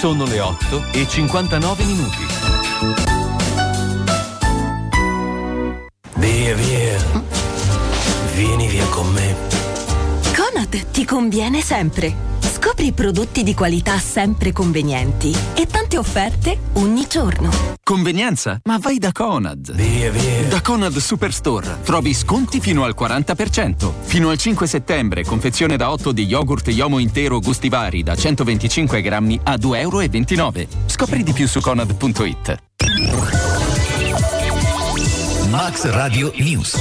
Sono le 8:59. Via, via. Vieni via con me. Conad ti conviene sempre. Scopri prodotti di qualità sempre convenienti e tante offerte ogni giorno. Convenienza? Ma vai da Conad. Via, via. Da Conad Superstore trovi sconti fino al 40%. Fino al 5 settembre, confezione da 8 di yogurt Yomo intero gusti vari da 125 grammi a €2,29. Scopri di più su conad.it. Max Radio News.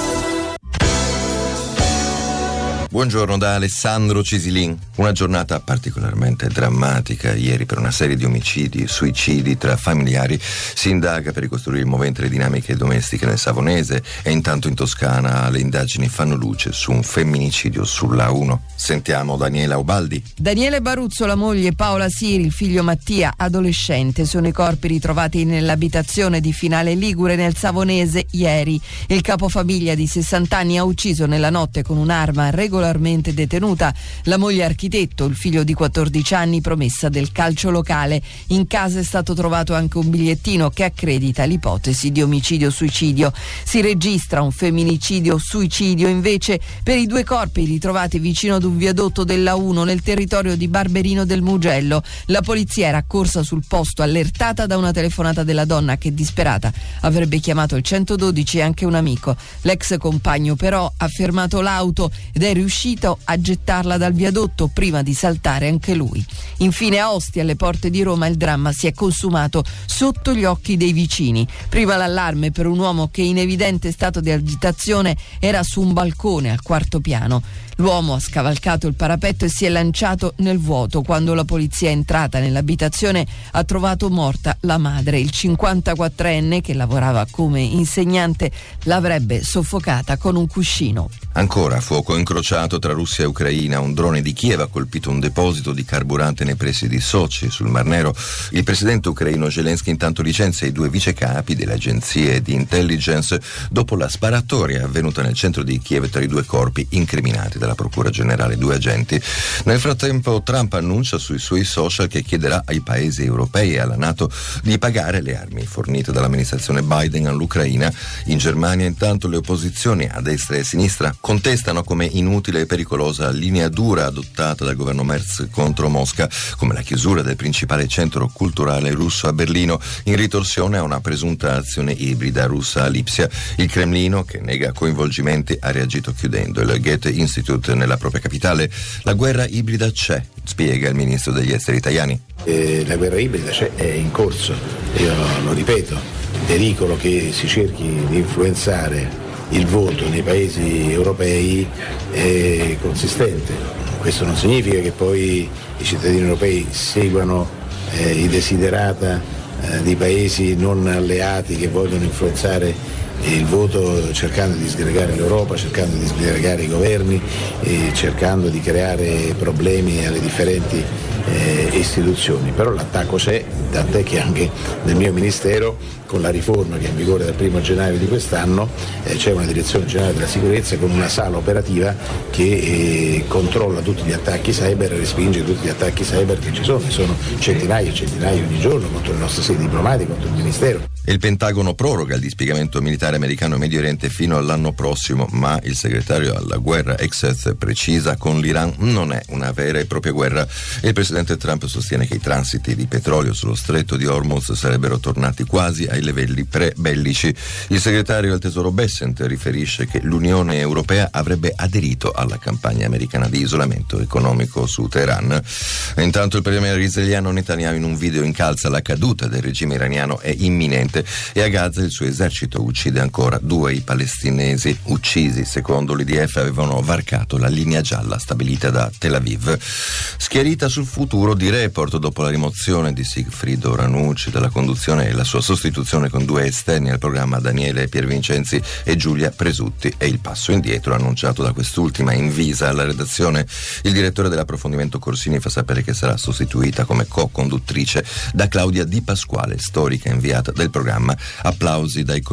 Buongiorno da Alessandro Cisilin. Una giornata particolarmente drammatica ieri per una serie di omicidi e suicidi tra familiari. Si indaga per ricostruire il movente le dinamiche domestiche nel Savonese e intanto in Toscana le indagini fanno luce su un femminicidio sulla A1. Sentiamo Daniela Ubaldi. Daniele Baruzzo, la moglie Paola Siri, il figlio Mattia, adolescente, sono i corpi ritrovati nell'abitazione di Finale Ligure nel Savonese ieri. Il capofamiglia di 60 anni ha ucciso nella notte con un'arma regolarmente detenuta la moglie architetto, il figlio di 14 anni, promessa del calcio locale. In casa è stato trovato anche un bigliettino che accredita l'ipotesi di omicidio-suicidio. Si registra un femminicidio-suicidio invece per i due corpi ritrovati vicino ad un viadotto della 1 nel territorio di Barberino del Mugello. La polizia era accorsa sul posto allertata da una telefonata della donna che disperata avrebbe chiamato il 112 e anche un amico. L'ex compagno però ha fermato l'auto ed è riuscito a gettarla dal viadotto prima di saltare anche lui. Infine a Ostia, alle porte di Roma, il dramma si è consumato sotto gli occhi dei vicini. Prima l'allarme per un uomo che in evidente stato di agitazione era su un balcone al 4º piano. L'uomo ha scavalcato il parapetto e si è lanciato nel vuoto. Quando la polizia è entrata nell'abitazione ha trovato morta la madre. Il 54enne, che lavorava come insegnante, l'avrebbe soffocata con un cuscino. Ancora fuoco incrociato tra Russia e Ucraina. Un drone di Kiev ha colpito un deposito di carburante nei pressi di Sochi, sul Mar Nero. Il presidente ucraino Zelensky intanto licenzia i 2 vicecapi delle agenzie di intelligence dopo la sparatoria avvenuta nel centro di Kiev tra i 2 corpi incriminati dalla Procura Generale, 2 agenti. Nel frattempo Trump annuncia sui suoi social che chiederà ai paesi europei e alla NATO di pagare le armi fornite dall'amministrazione Biden all'Ucraina. In Germania intanto le opposizioni a destra e a sinistra contestano come inutile e pericolosa linea dura adottata dal governo Merz contro Mosca, come la chiusura del principale centro culturale russo a Berlino in ritorsione a una presunta azione ibrida russa a Lipsia. Il Cremlino, che nega coinvolgimenti, ha reagito chiudendo il Goethe Institute nella propria capitale. La guerra ibrida c'è, spiega il ministro degli esteri Tajani. La guerra ibrida è in corso, io lo ripeto, il pericolo che si cerchi di influenzare il voto nei paesi europei è consistente. Questo non significa che poi i cittadini europei seguano i desiderata di paesi non alleati che vogliono influenzare il voto, cercando di sgregare l'Europa, cercando di sgregare i governi e cercando di creare problemi alle differenti istituzioni. Però l'attacco c'è, tant'è che anche nel mio ministero, con la riforma che è in vigore dal 1° gennaio di quest'anno, c'è una direzione generale della sicurezza con una sala operativa che controlla tutti gli attacchi cyber e respinge tutti gli attacchi cyber che ci sono. Sono centinaia e centinaia ogni giorno contro le nostre sedi diplomatiche, contro il ministero. Il Pentagono proroga il dispiegamento militare americano in Medio Oriente fino all'anno prossimo, ma il segretario alla guerra Exeth precisa: con l'Iran non è una vera e propria guerra. Il presidente Trump sostiene che i transiti di petrolio sullo stretto di Hormuz sarebbero tornati quasi ai livelli pre-bellici. Il segretario al Tesoro Bessent riferisce che l'Unione Europea avrebbe aderito alla campagna americana di isolamento economico su Teheran. Intanto il premier israeliano Netanyahu in un video incalza: la caduta del regime iraniano è imminente e a Gaza il suo esercito uccide ancora 2 i palestinesi uccisi. Secondo l'IDF avevano varcato la linea gialla stabilita da Tel Aviv. Schiarita sul futuro di Report dopo la rimozione di Sigfrido Ranucci dalla conduzione e la sua sostituzione con 2 esterni al programma, Daniele Piervincenzi e Giulia Presutti, e il passo indietro annunciato da quest'ultima in visa alla redazione. Il direttore dell'approfondimento Corsini fa sapere che sarà sostituita come co-conduttrice da Claudia Di Pasquale, storica inviata del programma. Applausi dai colleghi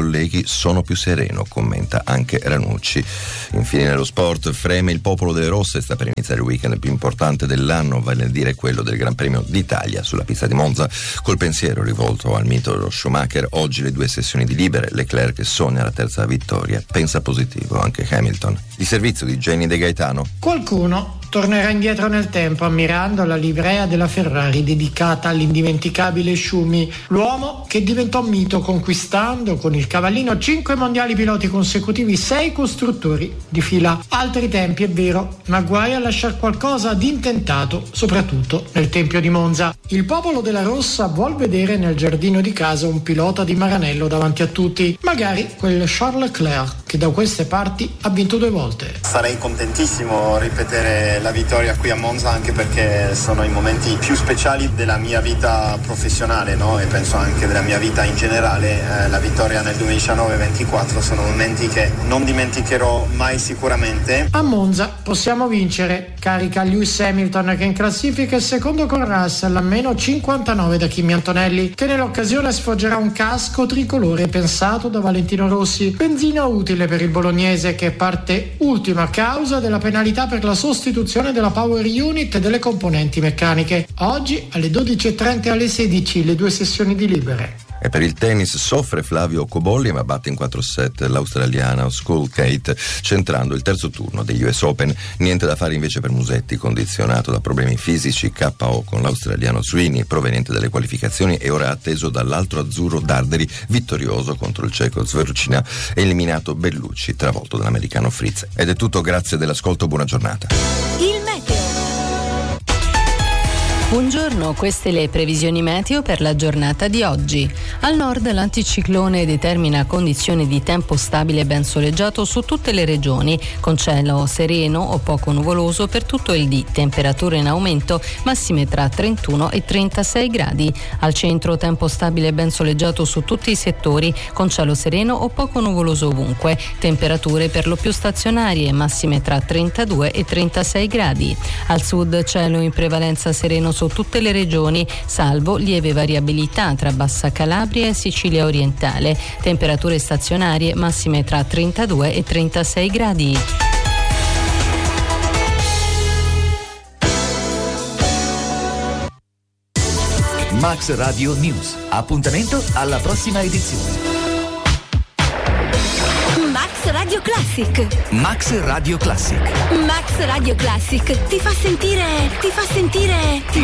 sono più sereno, commenta anche Ranucci. Infine nello sport, freme il popolo delle rosse e sta per iniziare il weekend più importante dell'anno, vale a dire quello del Gran Premio d'Italia sulla pista di Monza, col pensiero rivolto al mito dello Schumacher. Oggi le 2 sessioni di libere, Leclerc sogna la terza vittoria, pensa positivo anche Hamilton. Il servizio di Jenny De Gaetano. Qualcuno tornerà indietro nel tempo ammirando la livrea della Ferrari dedicata all'indimenticabile Schumi, l'uomo che diventò mito conquistando con il cavallino 5 mondiali piloti consecutivi, 6 costruttori di fila. Altri tempi, è vero, ma guai a lasciar qualcosa di intentato, soprattutto nel Tempio di Monza. Il popolo della Rossa vuol vedere nel giardino di casa un pilota di Maranello davanti a tutti, magari quel Charles Leclerc che da queste parti ha vinto 2 volte. Sarei contentissimo ripetere la vittoria qui a Monza, anche perché sono i momenti più speciali della mia vita professionale, no? E penso anche della mia vita in generale. La vittoria nel 2019-24 sono momenti che non dimenticherò mai sicuramente. A Monza possiamo vincere, carica Lewis Hamilton, che in classifica è secondo con Russell a meno 59 da Kimi Antonelli, che nell'occasione sfoggerà un casco tricolore pensato da Valentino Rossi, benzina utile per il bolognese che parte ultimo a causa della penalità per la sostituzione della power unit e delle componenti meccaniche. Oggi alle 12.30 e alle 16 le 2 sessioni di libere. E per il tennis soffre Flavio Cobolli, ma batte in 4 set l'australiana Skull Kate, centrando il terzo turno degli US Open. Niente da fare invece per Musetti, condizionato da problemi fisici, KO con l'australiano Sweeney, proveniente dalle qualificazioni, e ora atteso dall'altro azzurro Darderi, vittorioso contro il ceco Zvercina, e eliminato Bellucci, travolto dall'americano Fritz. Ed è tutto, grazie dell'ascolto, buona giornata. Il meteo. Buongiorno, queste le previsioni meteo per la giornata di oggi. Al nord l'anticiclone determina condizioni di tempo stabile e ben soleggiato su tutte le regioni, con cielo sereno o poco nuvoloso per tutto il dì, temperature in aumento, massime tra 31 e 36 gradi. Al centro tempo stabile e ben soleggiato su tutti i settori, con cielo sereno o poco nuvoloso ovunque, temperature per lo più stazionarie, massime tra 32 e 36 gradi. Al sud cielo in prevalenza sereno su tutte le regioni, salvo lieve variabilità tra Bassa Calabria e Sicilia orientale, temperature stazionarie massime tra 32 e 36 gradi. Max Radio News. Appuntamento alla prossima edizione. Max Radio Classic. Max Radio Classic. Max Radio Classic ti fa sentire